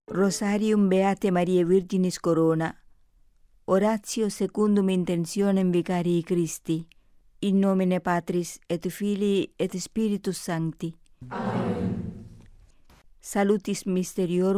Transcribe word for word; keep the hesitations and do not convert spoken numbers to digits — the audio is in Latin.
Rosarium Beate Mariae Virginis Corona, oratio secundum intentionem vicarii Christi, in nomine Patris et Filii et Spiritus Sancti. Amen. Salutis Mysteriorum